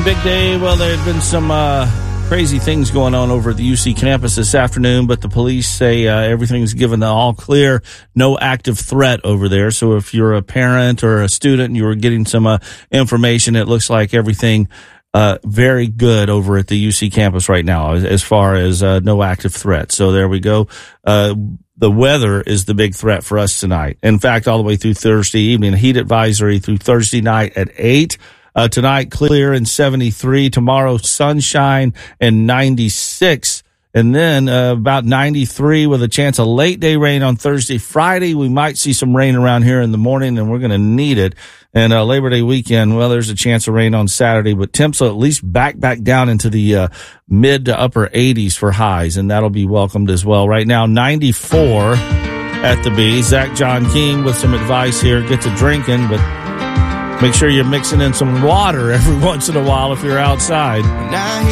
big day. Well, there had been some crazy things going on over at the UC campus this afternoon, but the police say everything's given the all clear, no active threat over there. So if you're a parent or a student and you were getting some information, it looks like everything very good over at the UC campus right now as far as no active threat. So there we go. The weather is the big threat for us tonight. In fact, all the way through Thursday evening, a heat advisory through Thursday night at 8. Tonight, clear and 73. Tomorrow, sunshine and 96. And then about 93 with a chance of late day rain on Thursday. Friday, we might see some rain around here in the morning, and we're going to need it. And Labor Day weekend, well, there's a chance of rain on Saturday, but temps will at least back down into the mid to upper 80s for highs, and that'll be welcomed as well. Right now, 94 at the B. Zach John King with some advice here. Get to drinking, but make sure you're mixing in some water every once in a while if you're outside.